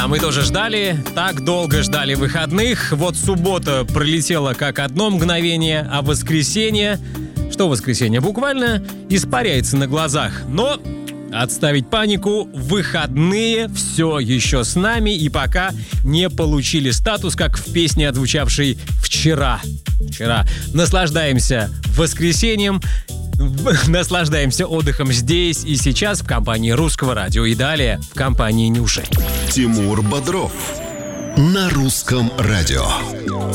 Да, мы тоже ждали, так долго ждали выходных. Вот суббота пролетела как одно мгновение, а воскресенье... Что воскресенье? Буквально испаряется на глазах. Но отставить панику, выходные все еще с нами и пока не получили статус, как в песне, отзвучавшей вчера. Наслаждаемся воскресеньем, наслаждаемся отдыхом здесь и сейчас в компании Русского радио и далее в компании Нюши. Тимур Бодров на Русском радио.